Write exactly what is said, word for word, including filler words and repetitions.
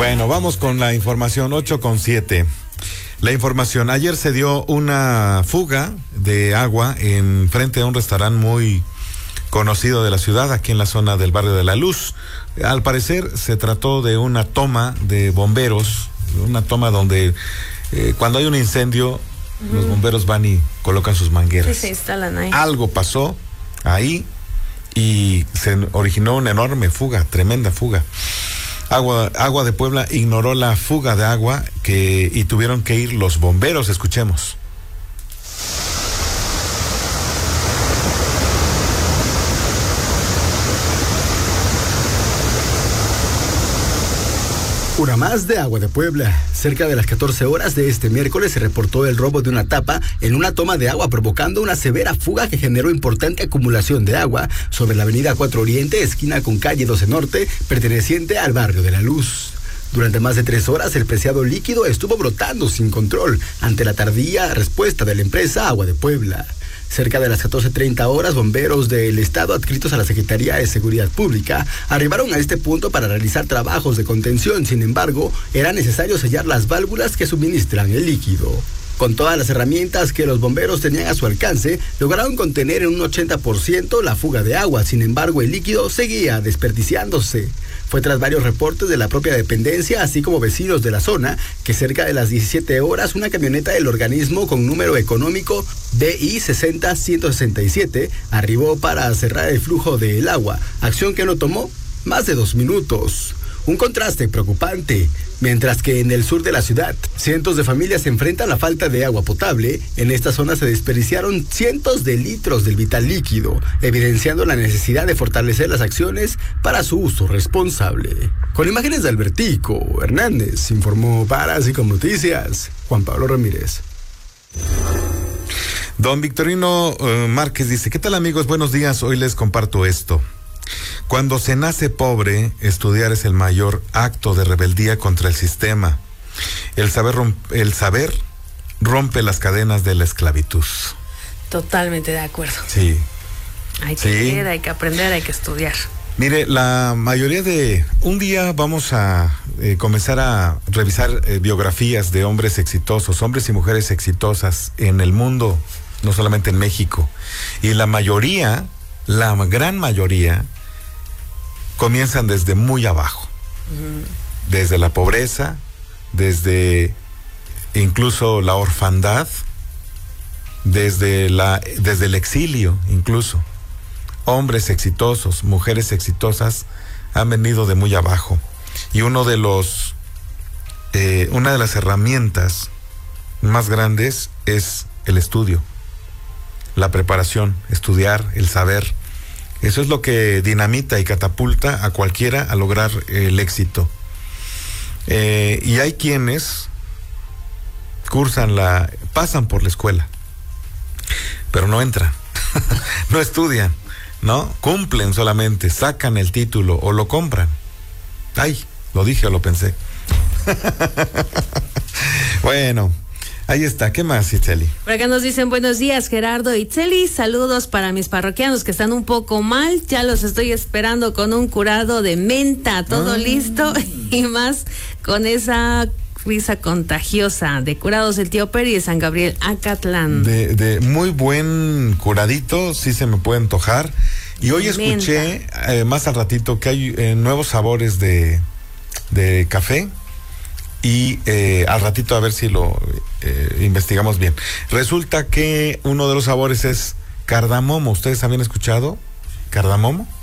Bueno, vamos con la información, ocho con siete. La información, ayer se dio una fuga de agua en frente a un restaurante muy conocido de la ciudad, aquí en la zona del barrio de La Luz. Al parecer se trató de una toma de bomberos, una toma donde eh, cuando hay un incendio, uh-huh, los bomberos van y colocan sus mangueras. Sí, se instalan ahí. Algo pasó ahí y se originó una enorme fuga, tremenda fuga. Agua, Agua de Puebla ignoró la fuga de agua que, y tuvieron que ir los bomberos. Escuchemos. Una más de Agua de Puebla. Cerca de las catorce horas de este miércoles se reportó el robo de una tapa en una toma de agua, provocando una severa fuga que generó importante acumulación de agua sobre la avenida cuatro Oriente, esquina con calle doce Norte, perteneciente al barrio de La Luz. Durante más de tres horas el preciado líquido estuvo brotando sin control ante la tardía respuesta de la empresa Agua de Puebla. Cerca de las catorce treinta horas, bomberos del estado adscritos a la Secretaría de Seguridad Pública arribaron a este punto para realizar trabajos de contención. Sin embargo, era necesario sellar las válvulas que suministran el líquido. Con todas las herramientas que los bomberos tenían a su alcance, lograron contener en un ochenta por ciento la fuga de agua. Sin embargo, el líquido seguía desperdiciándose. Fue tras varios reportes de la propia dependencia, así como vecinos de la zona, que cerca de las diecisiete horas, una camioneta del organismo con número económico D I sesenta mil ciento sesenta y siete arribó para cerrar el flujo del agua, acción que no tomó más de dos minutos. Un contraste preocupante. Mientras que en el sur de la ciudad, cientos de familias se enfrentan a la falta de agua potable, en esta zona se desperdiciaron cientos de litros del vital líquido, evidenciando la necesidad de fortalecer las acciones para su uso responsable. Con imágenes de Albertico Hernández, informó para Así Como Noticias, Juan Pablo Ramírez. Don Victorino uh, Márquez dice, ¿qué tal amigos? Buenos días, hoy les comparto esto. Cuando se nace pobre, estudiar es el mayor acto de rebeldía contra el sistema. El saber, romp- el saber rompe las cadenas de la esclavitud. Totalmente de acuerdo. Sí. Hay que sí. leer, hay que aprender, hay que estudiar. Mire, la mayoría de... Un día vamos a eh, comenzar a revisar eh, biografías de hombres exitosos, hombres y mujeres exitosas en el mundo, no solamente en México. Y la mayoría, la gran mayoría, comienzan desde muy abajo. Uh-huh. Desde la pobreza, desde incluso la orfandad, desde, la, desde el exilio incluso. Hombres exitosos, mujeres exitosas han venido de muy abajo. Y uno de los, eh, una de las herramientas más grandes es el estudio, la preparación, estudiar, el saber. Eso es lo que dinamita y catapulta a cualquiera a lograr el éxito. Eh, y hay quienes cursan la, pasan por la escuela, pero no entran, no estudian, ¿no? Cumplen solamente, sacan el título o lo compran. Ay, lo dije o lo pensé. Bueno, ahí está. ¿Qué más, Itzeli? Por acá nos dicen buenos días, Gerardo y Itzeli. Saludos para mis parroquianos que están un poco mal. Ya los estoy esperando con un curado de menta. Todo ah. listo y más con esa risa contagiosa de Curados del Tío Peri de San Gabriel, Acatlán. De, de muy buen curadito, sí se me puede antojar. Y hoy escuché eh, más al ratito que hay eh, nuevos sabores de, de café. Y eh, al ratito a ver si lo eh, investigamos bien. Resulta que uno de los sabores es cardamomo. ¿Ustedes habían escuchado cardamomo?